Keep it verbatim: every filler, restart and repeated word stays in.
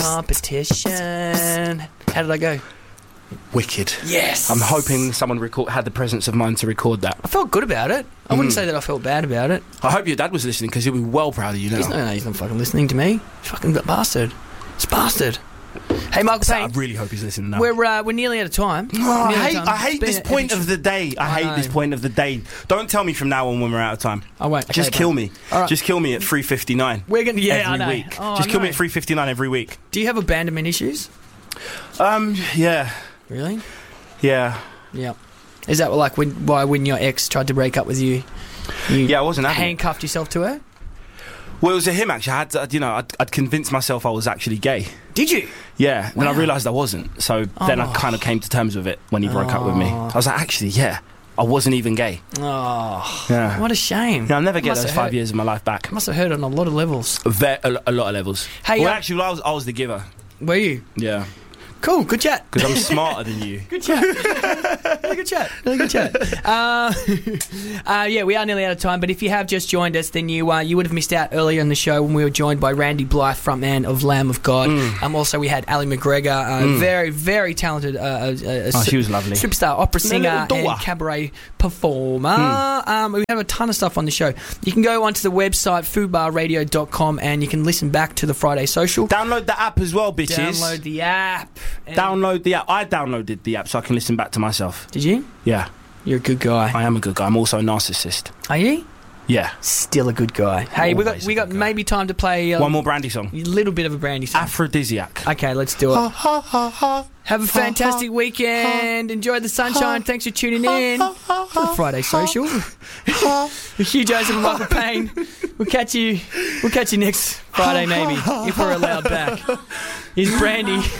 competition. How did I go? Wicked. Yes. I'm hoping someone record, had the presence of mind to record that. I felt good about it. I wouldn't Mm. say that I felt bad about it. I hope your dad was listening because he'll be well proud of you now. He's not, he's not fucking listening to me. Fucking bastard. It's bastard. Hey, Michael So I Payne. really hope he's listening now. We're uh, we're nearly out of time. Oh, I Nearly out hate, of time. I hate It's this been point an of the day. I, I hate know. this point of the day. Don't tell me from now on when we're out of time. I won't. Okay, Just bye. kill me. All right. Just kill me at three fifty-nine. We're gonna yeah, every I know. week. Oh, Just I kill me know. at three fifty-nine every week. Do you have abandonment issues? Um, yeah, Really? yeah, Yeah. Is that like when why when your ex tried to break up with you? You yeah. I wasn't having it. handcuffed yourself to her? Well, it was a him actually. I had, to, you know, I'd, I'd convinced myself I was actually gay. Did you? Yeah, then I Wow. realised I wasn't. So then I Oh. kind of came to terms with it when he broke up with me. Oh. I was like, actually, yeah, I wasn't even gay. Oh, Yeah, what a shame. yeah I'll never get Must those have five hurt. years of my life back. Must have hurt on a lot of levels. Ve- a, a lot of levels. Hey, well, uh, actually, well, I was I was the giver. Were you? Yeah, Cool. Good chat. because I'm smarter than you. Good chat. Really good chat. Really good chat. Uh, uh, yeah, we are nearly out of time, but if you have just joined us, then you uh, you would have missed out earlier in the show when we were joined by Randy Blythe, frontman of Lamb of God. Mm. Um, also, we had Ali McGregor, uh, Mm. very, very talented uh, uh, uh, Oh, she was lovely. superstar opera singer little and daughter. cabaret performer. Mm. Um, we have a ton of stuff on the show. You can go onto the website foodbar radio dot com and you can listen back to the Friday Social. Download the app as well, bitches. Download the app. And- Download the app. I downloaded the app so I can listen back to myself. Did you? Yeah, You're a good guy. I am a good guy. I'm also a narcissist. Are you? Yeah. Still a good guy. Hey, we got Always we a got good guy. maybe time to play uh, One more Brandy song. a little bit of a Brandy song. Aphrodisiac. Okay, let's do it. Have a fantastic weekend. Enjoy the sunshine. Thanks for tuning in to the Friday Social. With Hugh Joseph and Michael Payne. We'll catch you. We'll catch you next Friday, maybe, if we're allowed back. Here's Brandy.